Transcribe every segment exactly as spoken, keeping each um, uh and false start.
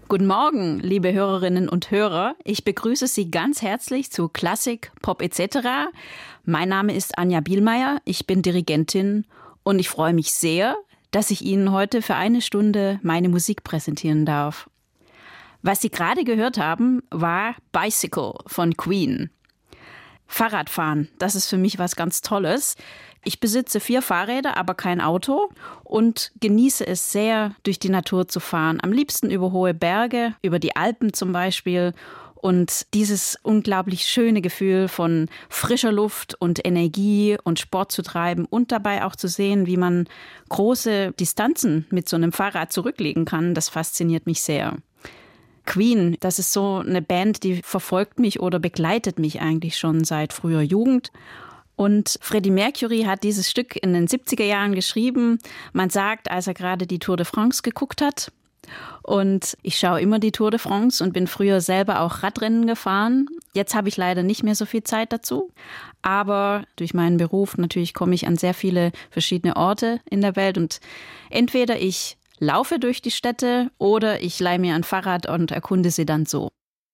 Guten Morgen, liebe Hörerinnen und Hörer. Ich begrüße Sie ganz herzlich zu Klassik, Pop et cetera. Mein Name ist Anja Bielmeier, ich bin Dirigentin und ich freue mich sehr, dass ich Ihnen heute für eine Stunde meine Musik präsentieren darf. Was Sie gerade gehört haben, war Bicycle von Queen. Fahrradfahren, das ist für mich was ganz Tolles. Ich besitze vier Fahrräder, aber kein Auto und genieße es sehr, durch die Natur zu fahren. Am liebsten über hohe Berge, über die Alpen zum Beispiel. Und dieses unglaublich schöne Gefühl von frischer Luft und Energie und Sport zu treiben und dabei auch zu sehen, wie man große Distanzen mit so einem Fahrrad zurücklegen kann, das fasziniert mich sehr. Queen, das ist so eine Band, die verfolgt mich oder begleitet mich eigentlich schon seit früher Jugend. Und Freddie Mercury hat dieses Stück in den siebziger Jahren geschrieben. Man sagt, als er gerade die Tour de France geguckt hat. Und ich schaue immer die Tour de France und bin früher selber auch Radrennen gefahren. Jetzt habe ich leider nicht mehr so viel Zeit dazu. Aber durch meinen Beruf natürlich komme ich an sehr viele verschiedene Orte in der Welt. Und entweder ich laufe durch die Städte oder ich leihe mir ein Fahrrad und erkunde sie dann so.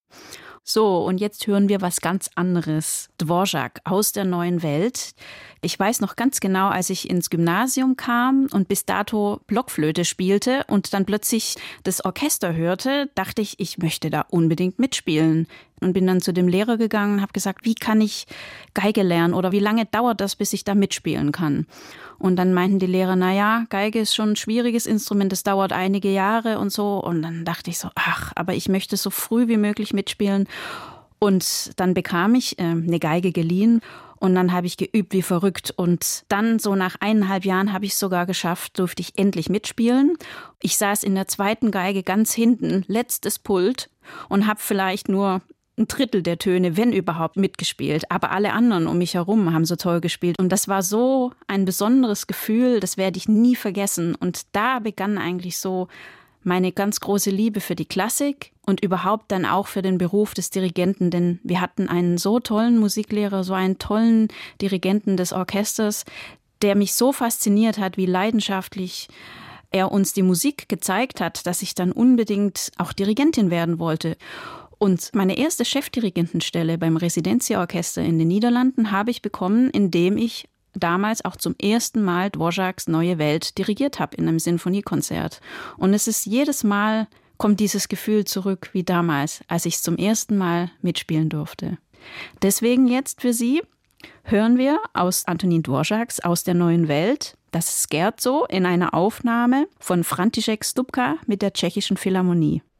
So, und jetzt hören wir was ganz anderes. Dvorak aus der neuen Welt. Ich weiß noch ganz genau, als ich ins Gymnasium kam und bis dato Blockflöte spielte und dann plötzlich das Orchester hörte, dachte ich, ich möchte da unbedingt mitspielen. Und bin dann zu dem Lehrer gegangen und habe gesagt, wie kann ich Geige lernen oder wie lange dauert das, bis ich da mitspielen kann? Und dann meinten die Lehrer, na ja, Geige ist schon ein schwieriges Instrument, das dauert einige Jahre und so. Und dann dachte ich so, ach, aber ich möchte so früh wie möglich mitspielen. Und dann bekam ich äh, eine Geige geliehen und dann habe ich geübt wie verrückt. Und dann so nach eineinhalb Jahren habe ich es sogar geschafft, durfte ich endlich mitspielen. Ich saß in der zweiten Geige ganz hinten, letztes Pult und habe vielleicht nur ein Drittel der Töne, wenn überhaupt, mitgespielt. Aber alle anderen um mich herum haben so toll gespielt. Und das war so ein besonderes Gefühl, das werde ich nie vergessen. Und da begann eigentlich so meine ganz große Liebe für die Klassik und überhaupt dann auch für den Beruf des Dirigenten. Denn wir hatten einen so tollen Musiklehrer, so einen tollen Dirigenten des Orchesters, der mich so fasziniert hat, wie leidenschaftlich er uns die Musik gezeigt hat, dass ich dann unbedingt auch Dirigentin werden wollte. Und meine erste Chefdirigentenstelle beim Residenzia-Orchester in den Niederlanden habe ich bekommen, indem ich damals auch zum ersten Mal Dvoraks Neue Welt dirigiert habe in einem Sinfoniekonzert. Und es ist jedes Mal, kommt dieses Gefühl zurück wie damals, als ich es zum ersten Mal mitspielen durfte. Deswegen jetzt für Sie hören wir aus Antonín Dvoraks Aus der Neuen Welt das Scherzo in einer Aufnahme von František Stupka mit der Tschechischen Philharmonie.